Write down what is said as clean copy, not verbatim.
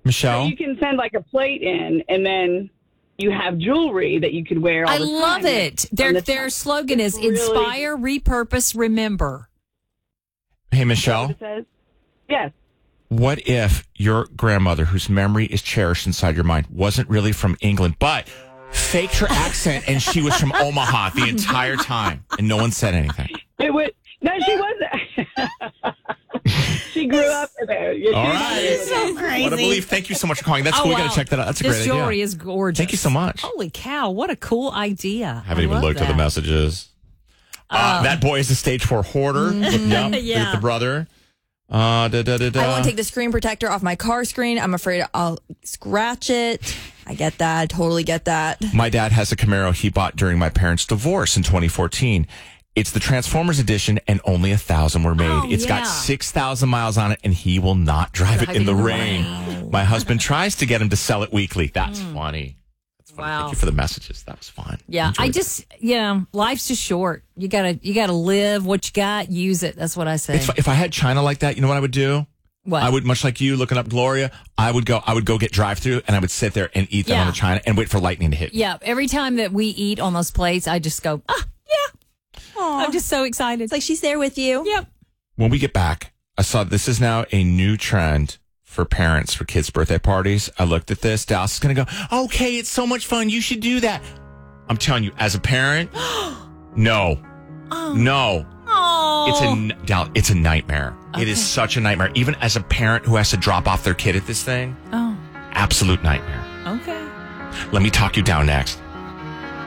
Michelle? So you can send like a plate in, and then you have jewelry that you could wear all the time. I love it. Their slogan is really, inspire, repurpose, remember. Hey, Michelle? It says? Yes. What if your grandmother, whose memory is cherished inside your mind, wasn't really from England, but faked her accent and she was from Omaha the entire time and no one said anything? No, she wasn't. She grew up there. Yeah, all right. So crazy. What a belief. Thank you so much for calling. That's cool. We got to check that out. That's a great idea. This jewelry is gorgeous. Thank you so much. Holy cow. What a cool idea. Haven't even looked at the messages. That boy is a stage 4 hoarder. Yep, Yeah. with the brother. I won't take the screen protector off my car screen. I'm afraid I'll scratch it. I get that. Totally get that. My dad has a Camaro he bought during my parents' divorce in 2014. It's the Transformers edition, and only 1,000 were made. Oh, It's got 6,000 miles on it, and he will not drive it in the rain. My husband tries to get him to sell it weekly. That's funny. That's funny. Wow. Thank you for the messages. That was fun. Yeah, Enjoyed life's just short. You gotta live what you got, use it. That's what I say. If I had China like that, you know what I would do? What? I would, much like you looking up Gloria, I would go get drive-through, and I would sit there and eat them on the China and wait for lightning to hit. Yeah, every time that we eat on those plates, I just go, yeah. I'm just so excited. It's like she's there with you. Yep. When we get back, I saw this is now a new trend for parents for kids' birthday parties. I looked at this. Dallas is going to go, okay, it's so much fun. You should do that. I'm telling you, as a parent, no. No. Oh. It's a nightmare. Okay. It is such a nightmare. Even as a parent who has to drop off their kid at this thing. Oh. Absolute nightmare. Okay. Let me talk you down next.